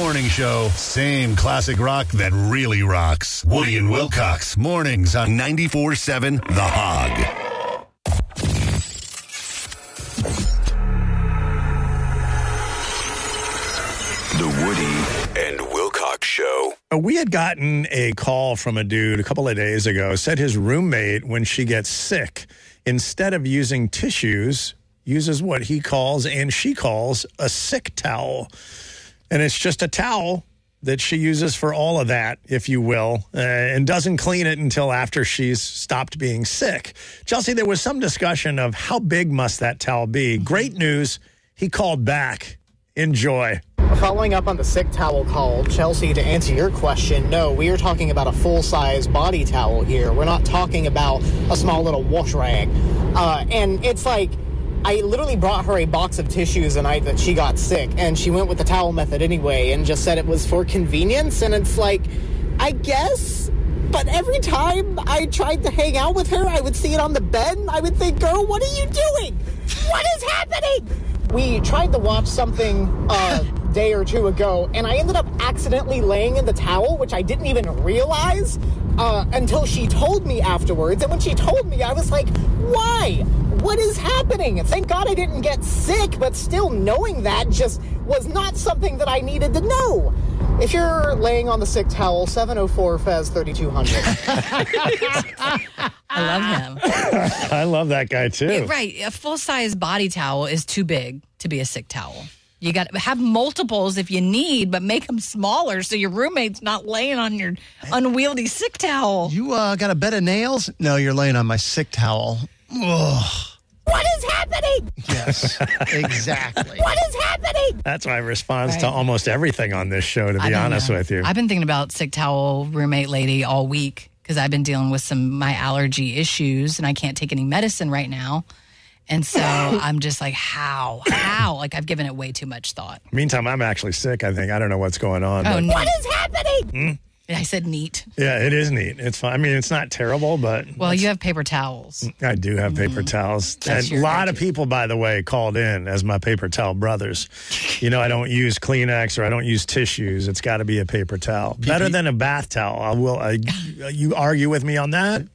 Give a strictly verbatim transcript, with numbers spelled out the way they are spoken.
morning show. Same classic rock that really rocks. Woody and Wilcox. Mornings on ninety-four point seven The Hog. The Woody and Wilcox Show. We had gotten a call from a dude a couple of days ago, said his roommate, when she gets sick, instead of using tissues, uses what he calls and she calls a sick towel. And it's just a towel that she uses for all of that, if you will, uh, and doesn't clean it until after she's stopped being sick. Chelsea, there was some discussion of how big must that towel be. Great news. He called back. Enjoy. Following up on the sick towel call, Chelsea, to answer your question, no, we are talking about a full-size body towel here. We're not talking about a small little wash rag. Uh, and it's like, I literally brought her a box of tissues the night that she got sick, and she went with the towel method anyway and just said it was for convenience. And it's like, I guess, but every time I tried to hang out with her, I would see it on the bed, and I would think, girl, what are you doing? What is happening? We tried to watch something a day or two ago, and I ended up accidentally laying in the towel, which I didn't even realize uh, until she told me afterwards. And when she told me, I was like, why? What is happening? Thank God I didn't get sick, but still knowing that just was not something that I needed to know. If you're laying on the sick towel, seven oh four F E Z thirty-two hundred. I love him. I love that guy, too. Yeah, right. A full-size body towel is too big to be a sick towel. You got to have multiples if you need, but make them smaller so your roommate's not laying on your unwieldy sick towel. You uh, got a bed of nails? No, you're laying on my sick towel. Ugh. What is happening? Yes, exactly. What is happening? That's my response Right. to almost everything on this show, to I be don't honest know. with you. I've been thinking about sick towel roommate lady all week because I've been dealing with some my allergy issues and I can't take any medicine right now. And so I'm just like, how? How? Like, I've given it way too much thought. Meantime, I'm actually sick, I think. I don't know what's going on. Oh, but- neat. What is happening? Hmm? I said neat. Yeah, it is neat. It's fine. I mean, it's not terrible, but... Well, you have paper towels. I do have paper towels. That's And a your lot go-to. of people, by the way, called in as my paper towel brothers. You know, I don't use Kleenex or I don't use tissues. It's got to be a paper towel. Better than a bath towel. I will. I, you argue with me on that?